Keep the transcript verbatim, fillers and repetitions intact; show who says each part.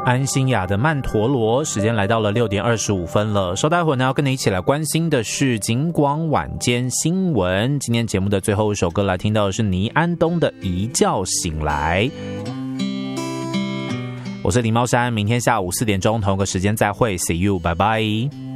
Speaker 1: 安心雅的曼陀罗，时间来到了六点二十五分了。稍待会呢，要跟你一起来关心的是警广晚间新闻。今天节目的最后一首歌来听到的是倪安东的《一觉醒来》。我是林茂山，明天下午四点钟同个时间再会 ，See you， 拜拜。